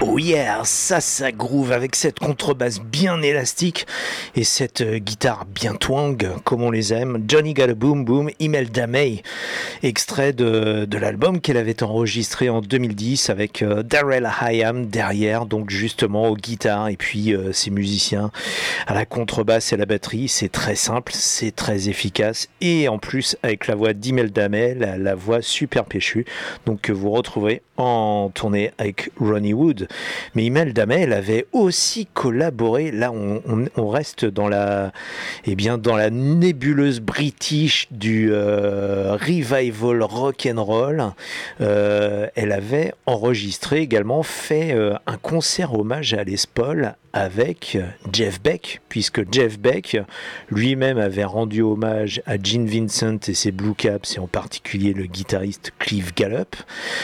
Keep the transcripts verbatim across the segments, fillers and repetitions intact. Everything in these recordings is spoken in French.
Oh yeah, ça, ça groove avec cette contrebasse bien élastique et cette euh, guitare bien twang, comme on les aime. Johnny Got a Boom Boom, Imelda May, extrait de, de l'album qu'elle avait enregistré en deux mille dix avec euh, Darrell Hyam derrière, donc justement aux guitares et puis euh, ses musiciens à la contrebasse et à la batterie. C'est très simple, c'est très efficace et en plus avec la voix d'Imelda May, la, la voix super péchue, donc que vous retrouverez en tournée avec Ronnie Wood. Mais Imelda May, elle avait aussi collaboré, là on, on, on reste dans la, eh bien, dans la nébuleuse british du euh, revival rock'n'roll. Euh, elle avait enregistré également, fait euh, un concert hommage à Les Paul avec Jeff Beck, puisque Jeff Beck lui-même avait rendu hommage à Gene Vincent et ses Blue Caps, et en particulier le guitariste Cliff Gallup.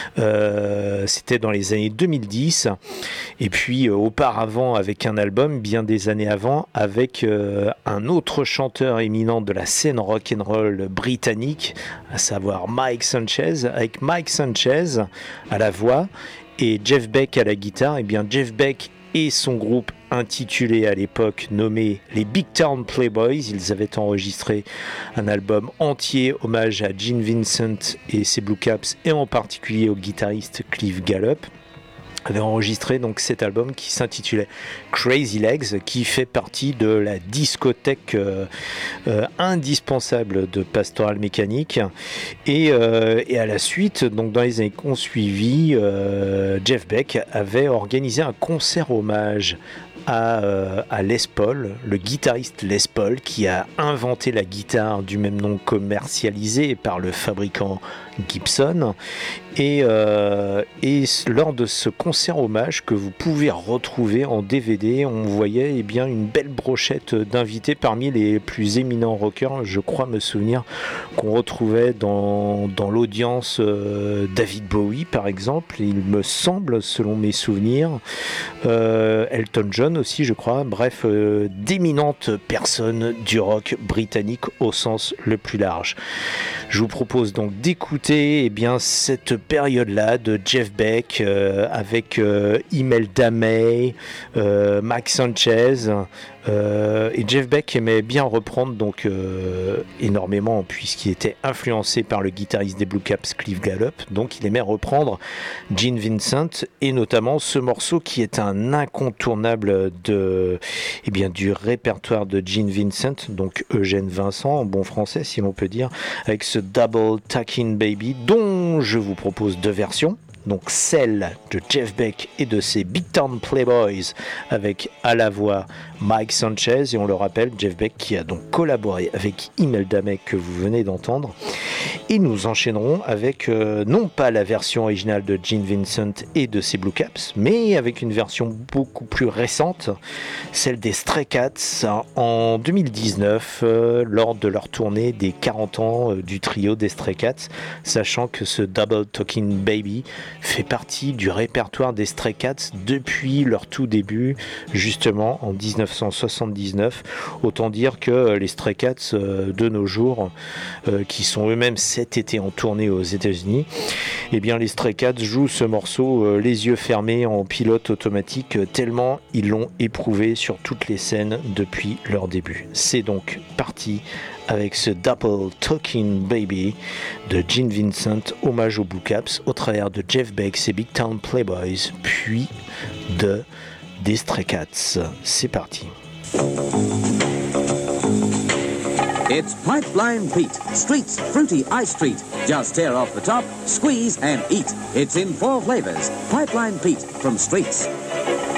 Euh, c'était dans les années deux mille dix, et puis euh, auparavant avec un album bien des années avant avec euh, un autre chanteur éminent de la scène rock'n'roll britannique, à savoir Mike Sanchez, avec Mike Sanchez à la voix et Jeff Beck à la guitare. Et bien Jeff Beck et son groupe intitulé à l'époque nommé les Big Town Playboys, ils avaient enregistré un album entier hommage à Gene Vincent et ses Blue Caps, et en particulier au guitariste Cliff Gallup. Avait enregistré donc cet album qui s'intitulait Crazy Legs, qui fait partie de la discothèque euh, euh, indispensable de Pastoral Mécanique. Et, euh, et à la suite, donc dans les années qui ont suivi, euh, Jeff Beck avait organisé un concert hommage à, euh, à Les Paul, le guitariste Les Paul, qui a inventé la guitare du même nom commercialisée par le fabricant Gibson. Et, euh, et lors de ce concert hommage que vous pouvez retrouver en D V D, on voyait eh bien, une belle brochette d'invités parmi les plus éminents rockers. Je crois me souvenir qu'on retrouvait dans, dans l'audience euh, David Bowie par exemple, il me semble selon mes souvenirs, euh, Elton John aussi je crois, bref euh, d'éminentes personnes du rock britannique au sens le plus large. Je vous propose donc d'écouter eh bien, cette période-là de Jeff Beck euh, avec euh, Imelda May, euh, Mike Sanchez. Euh, et Jeff Beck aimait bien reprendre donc euh, énormément puisqu'il était influencé par le guitariste des Blue Caps Cliff Gallup, donc il aimait reprendre Gene Vincent et notamment ce morceau qui est un incontournable de, eh bien, du répertoire de Gene Vincent, donc Eugène Vincent en bon français si l'on peut dire, avec ce Double Tuck-In Baby dont je vous propose deux versions. Donc celle de Jeff Beck et de ses Big Town Playboys avec à la voix Mike Sanchez, et on le rappelle, Jeff Beck qui a donc collaboré avec Imelda May que vous venez d'entendre. Et nous enchaînerons avec euh, non pas la version originale de Gene Vincent et de ses Blue Caps, mais avec une version beaucoup plus récente, celle des Stray Cats en deux mille dix-neuf, euh, lors de leur tournée des quarante ans euh, du trio des Stray Cats, sachant que ce Double Talking Baby fait partie du répertoire des Stray Cats depuis leur tout début, justement en dix-neuf cent soixante-dix-neuf. Autant dire que les Stray Cats euh, de nos jours, euh, qui sont eux-mêmes cet été en tournée aux États-Unis, eh bien les Stray Cats jouent ce morceau euh, les yeux fermés en pilote automatique, euh, tellement ils l'ont éprouvé sur toutes les scènes depuis leur début. C'est donc parti avec ce Double Talking Baby de Gene Vincent, hommage aux Blue Caps, au travers de Jeff Beck, ses Big Town Playboys, puis de des Stray Cats. C'est parti. It's Pipeline Pete, Street's fruity ice treat. Just tear off the top, squeeze and eat. It's in four flavors. Pipeline Pete from Street's.